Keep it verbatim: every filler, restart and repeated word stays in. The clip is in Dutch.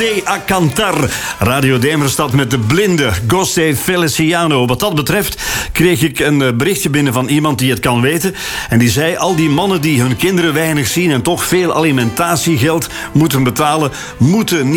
A Cantar. Radio Demerstad met de blinde José Feliciano. Wat dat betreft kreeg ik een berichtje binnen van iemand die het kan weten. En die zei, al die mannen die hun kinderen weinig zien en toch veel alimentatiegeld moeten betalen, moeten niet